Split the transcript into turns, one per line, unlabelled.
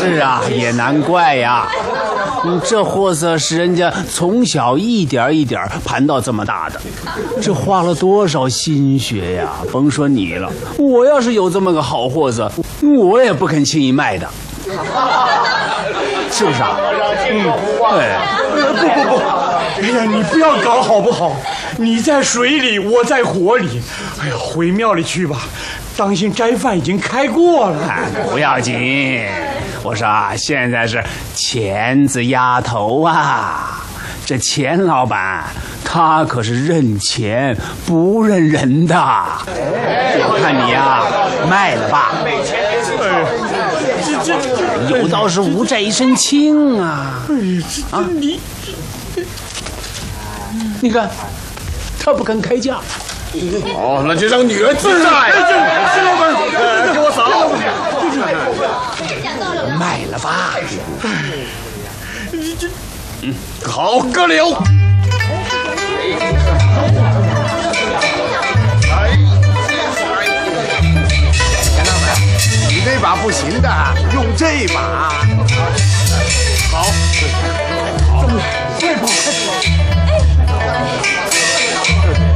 是啊，也难怪呀。这货色是人家从小一点一点盘到这么大的，这花了多少心血呀！甭说你了，我要是有这么个好货色，我也不肯轻易卖的，是不是啊？
哎，不，哎呀，你不要搞好不好？你在水里，我在火里。哎呀，回庙里去吧，当心斋饭已经开过了。
不要紧，我说啊，现在是钱子压头啊。这钱老板他可是认钱不认人的。我看你呀，卖了吧。有道是无债一身轻啊。你看，他不肯开价。
哦，那就让女儿自债。
金老板，
给我扫。
卖了吧。
好，哥了。
钱老板，你那把不行的，用这把。
好，
这把快